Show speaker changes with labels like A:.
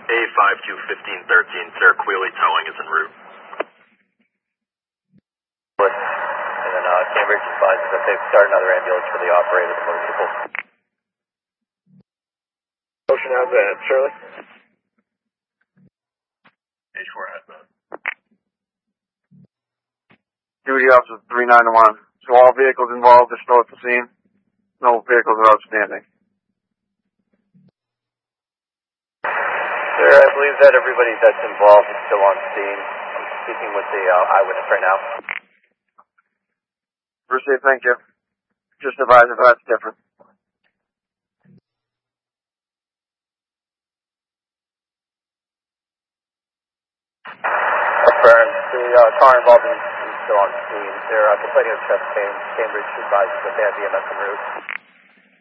A: A521513, Sarah Quealy Towing is en route.
B: And then Cambridge advises that they've started another ambulance for the operator of the motorcycle.
C: Ocean, how's that, Shirley?
A: H4 has that.
C: Duty officer 391. So all vehicles involved are still at the scene? No vehicles are outstanding.
B: Sir, I believe that everybody that's involved is still on scene. I'm speaking with the eyewitness right now.
C: Bruce, thank you. Just advise if that's different.
B: Affirmed. The car involved is still on scene. They're complaining of chest pain. Cambridge advises that they have EMS en route.